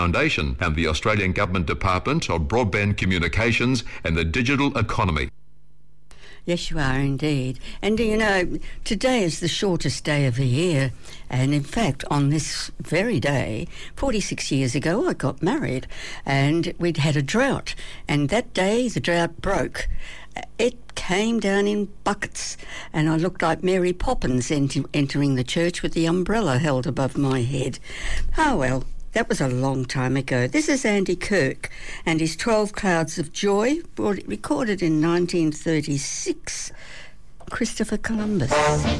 Foundation and the Australian Government Department of Broadband Communications and the Digital Economy. Yes, you are indeed. And, you know, today is the shortest day of the year. And, in fact, on this very day, 46 years ago, I got married and we'd had a drought. And that day, the drought broke. It came down in buckets and I looked like Mary Poppins entering the church with the umbrella held above my head. Oh, well. That was a long time ago. This is Andy Kirk and his 12 Clouds of Joy, recorded in 1936. Christopher Columbus.